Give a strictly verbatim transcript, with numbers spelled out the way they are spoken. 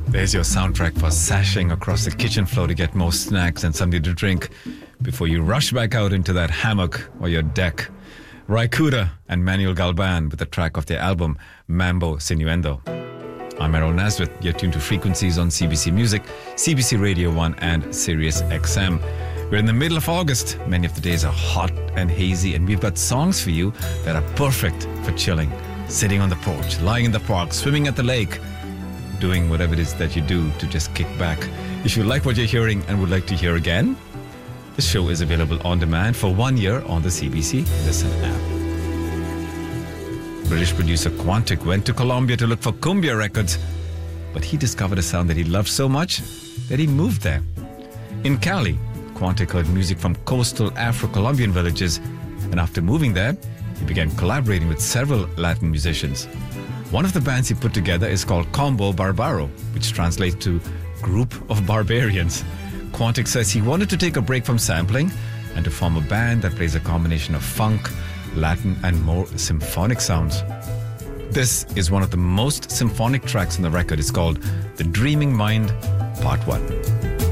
There's your soundtrack for sashing across the kitchen floor to get more snacks and something to drink before you rush back out into that hammock or your deck. Raikuda and Manuel Galban with the track of their album Mambo Sinuendo. I'm Errol Naswith. You're tuned to Frequencies on C B C Music, C B C Radio one and Sirius X M. We're in the middle of August. Many of the days are hot and hazy, and we've got songs for you that are perfect for chilling, sitting on the porch, lying in the park, swimming at the lake, doing whatever it is that you do to just kick back. If you like what you're hearing and would like to hear again, the show is available on demand for one year on the C B C Listen app. British producer Quantic went to Colombia to look for cumbia records, but he discovered a sound that he loved so much that he moved there. In Cali, Quantic heard music from coastal Afro-Colombian villages, and after moving there, he began collaborating with several Latin musicians. One of the bands he put together is called Combo Barbaro, which translates to Group of Barbarians. Quantic says he wanted to take a break from sampling and to form a band that plays a combination of funk, Latin and more symphonic sounds. This is one of the most symphonic tracks on the record. It's called The Dreaming Mind, Part one.